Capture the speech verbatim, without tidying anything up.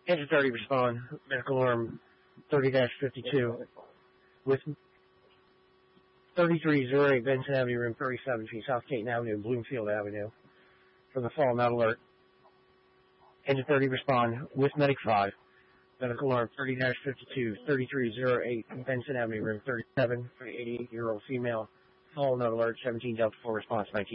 Engine thirty, respond. Medical alarm thirty dash fifty-two with thirty-three oh eight Benson Avenue, room thirty-seven between South Caton Avenue and Bloomfield Avenue for the fall not alert. Engine thirty, respond with Medic five. Medical alarm thirty dash fifty-two, thirty-three oh eight Benson Avenue, room thirty-seven for the eighty-eight-year-old female. Fall not alert, seventeen Delta four, response nineteen.